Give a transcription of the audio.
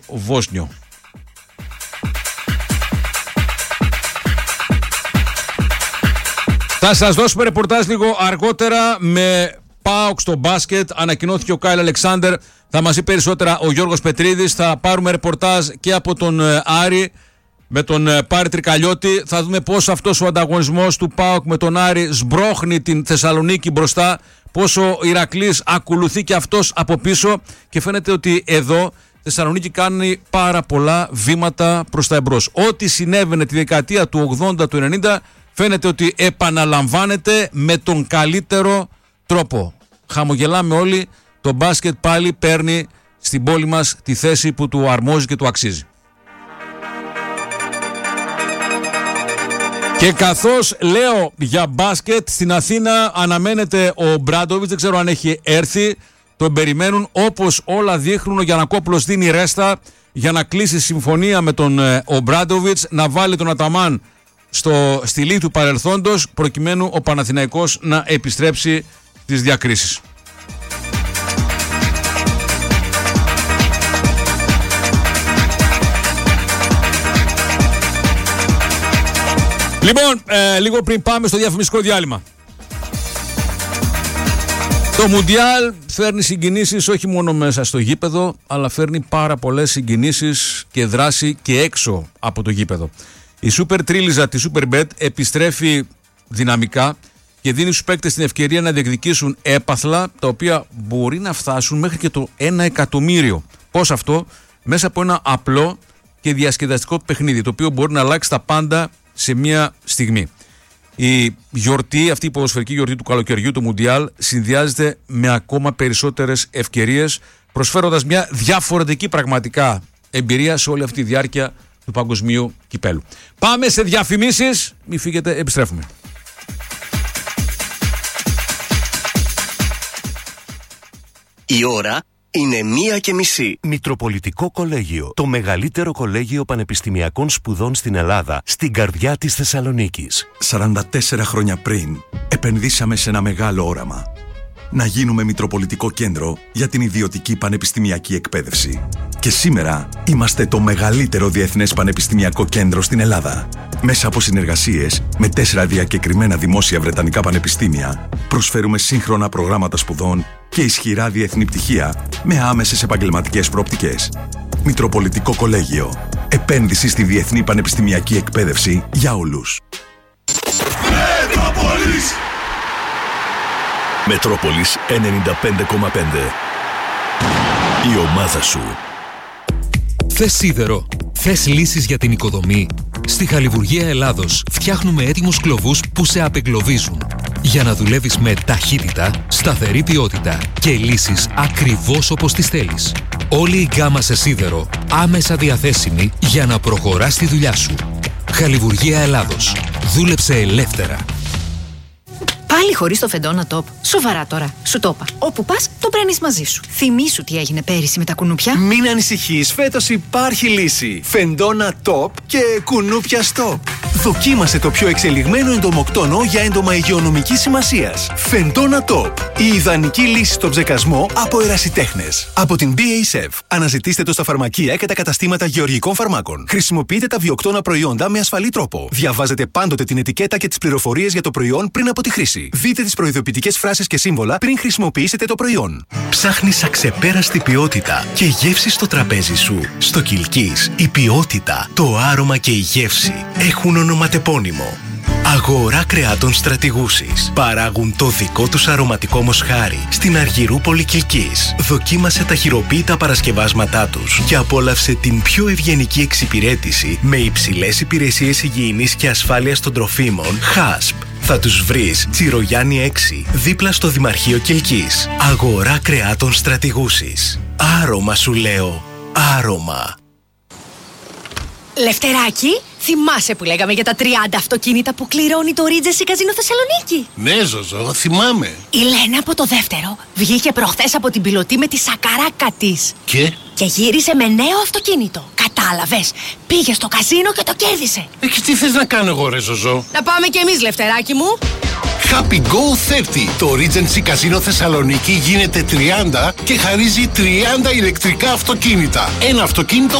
Βόσνιο. Θα σας δώσουμε ρεπορτάζ λίγο αργότερα με ΠΑΟΚ στο μπάσκετ. Ανακοινώθηκε ο Κάιλ Αλεξάνδερ. Θα μας πει περισσότερα ο Γιώργος Πετρίδης. Θα πάρουμε ρεπορτάζ και από τον Άρη με τον Πάρη Τρικαλιώτη. Θα δούμε πώς αυτός ο ανταγωνισμός του ΠΑΟΚ με τον Άρη σμπρώχνει την Θεσσαλονίκη μπροστά. Πόσο ο Ηρακλής ακολουθεί και αυτός από πίσω. Και φαίνεται ότι εδώ η Θεσσαλονίκη κάνει πάρα πολλά βήματα προς τα εμπρός. Ό,τι συνέβαινε τη δεκαετία του 80, του 90, φαίνεται ότι επαναλαμβάνεται με τον καλύτερο τρόπο. Χαμογελάμε όλοι. Το μπάσκετ πάλι παίρνει στην πόλη μας τη θέση που του αρμόζει και του αξίζει. Και καθώς λέω για μπάσκετ, στην Αθήνα αναμένεται ο Μπράντοβιτς, δεν ξέρω αν έχει έρθει, τον περιμένουν, όπως όλα δείχνουν. Ο Γιαννακόπουλος δίνει ρέστα για να κλείσει συμφωνία με τον ο Μπράντοβιτς, να βάλει τον Αταμάν στη λύθη του παρελθόντος, προκειμένου ο Παναθηναϊκός να επιστρέψει στις διακρίσεις. Λοιπόν, λίγο πριν πάμε στο διαφημιστικό διάλειμμα. Το Μουντιάλ φέρνει συγκινήσεις όχι μόνο μέσα στο γήπεδο, αλλά φέρνει πάρα πολλές συγκινήσεις και δράση και έξω από το γήπεδο. Η Super Τρίλιζα τη Superbet επιστρέφει δυναμικά και δίνει στους παίκτες την ευκαιρία να διεκδικήσουν έπαθλα τα οποία μπορεί να φτάσουν μέχρι και το 1 εκατομμύριο. Πώς αυτό? Μέσα από ένα απλό και διασκεδαστικό παιχνίδι, το οποίο μπορεί να αλλάξει τα πάντα σε μια στιγμή. Η γιορτή, αυτή η ποδοσφαιρική γιορτή του καλοκαιριού, του Μουντιάλ, συνδυάζεται με ακόμα περισσότερες ευκαιρίες, προσφέροντας μια διαφορετική πραγματικά εμπειρία σε όλη αυτή τη διάρκεια του παγκοσμίου κυπέλου. Πάμε σε διαφημίσεις, μη φύγετε, επιστρέφουμε. Η ώρα είναι 1:30. Μητροπολιτικό Κολέγιο. Το μεγαλύτερο κολέγιο πανεπιστημιακών σπουδών στην Ελλάδα, στην καρδιά της Θεσσαλονίκης. 44 χρόνια πριν, επενδύσαμε σε ένα μεγάλο όραμα. Να γίνουμε Μητροπολιτικό Κέντρο για την ιδιωτική πανεπιστημιακή εκπαίδευση. Και σήμερα είμαστε το μεγαλύτερο διεθνές πανεπιστημιακό κέντρο στην Ελλάδα. Μέσα από συνεργασίες με 4 διακεκριμένα δημόσια βρετανικά πανεπιστήμια, προσφέρουμε σύγχρονα προγράμματα σπουδών και ισχυρά διεθνή πτυχία με άμεσες επαγγελματικές προοπτικές. Μητροπολιτικό Κολέγιο. Επένδυση στη διεθνή πανεπιστημιακή εκπαίδευση για όλους. Μετρόπολης! Μετρόπολης 95,5. Η ομάδα σου. Θες σίδερο? Θες λύσεις για την οικοδομή? Στη Χαλιβουργία Ελλάδος φτιάχνουμε έτοιμους κλωβούς που σε απεγκλωβίζουν. Για να δουλεύεις με ταχύτητα, σταθερή ποιότητα και λύσεις ακριβώς όπως τις θέλεις. Όλη η γκάμα σε σίδερο άμεσα διαθέσιμη για να προχωράς τη δουλειά σου. Χαλιβουργία Ελλάδος. Δούλεψε ελεύθερα. Πάλι χωρίς το Φεντόνα Top. Σοβαρά τώρα. Σου το είπα. Όπου πας, το παίρνεις μαζί σου. Θυμήσου τι έγινε πέρυσι με τα κουνούπια. Μην ανησυχείς, φέτος υπάρχει λύση. Φεντόνα Top και κουνούπια Stop. Δοκίμασε το πιο εξελιγμένο εντομοκτόνο για έντομα υγειονομικής σημασίας. Φεντόνα Top. Η ιδανική λύση στον ψεκασμό από ερασιτέχνες. Από την BASF. Αναζητήστε το στα φαρμακεία και τα καταστήματα γεωργικών φαρμάκων. Χρησιμοποιείτε τα βιοκτώνα προϊόντα με ασφαλή τρόπο. Διαβάζετε πάντοτε την ετικέτα και τις πληροφορίες για το προϊόν πριν από τη χρήση. Δείτε τις προειδοποιητικές φράσεις και σύμβολα πριν χρησιμοποιήσετε το προϊόν. Ψάχνεις αξεπέραστη ποιότητα και γεύση στο τραπέζι σου. Στο Κιλκής η ποιότητα, το άρωμα και η γεύση έχουν ονοματεπώνυμο. Αγορά κρεάτων Στρατηγούσης. Παράγουν το δικό τους αρωματικό μοσχάρι στην Αργυρούπολη Κιλκής. Δοκίμασε τα χειροποίητα παρασκευάσματά τους και απόλαυσε την πιο ευγενική εξυπηρέτηση με υψηλές υπηρεσίες υγιεινής και ασφάλειας των τροφίμων HASP. Θα τους βρεις Τσιρογιάννη 6, δίπλα στο Δημαρχείο Κιλκής. Αγορά κρεάτων Στρατηγούσης. Άρωμα σου λέω. Άρωμα. Λευτεράκι, θυμάσαι που λέγαμε για τα 30 αυτοκίνητα που κληρώνει το Regency Casino Θεσσαλονίκη? Ναι, Ζωζό, θυμάμαι. Η Λένα από το δεύτερο βγήκε προχθές από την πιλωτή με τη σακαράκα της. Και γύρισε με νέο αυτοκίνητο. Κατάλαβες, πήγε στο καζίνο και το κέρδισε. Και τι θες να κάνω εγώ, ρε Ζωζό? Να πάμε κι εμείς, Λευτεράκι μου. Happy Go 30. Το Regency Casino Θεσσαλονίκη γίνεται 30 και χαρίζει 30 ηλεκτρικά αυτοκίνητα. Ένα αυτοκίνητο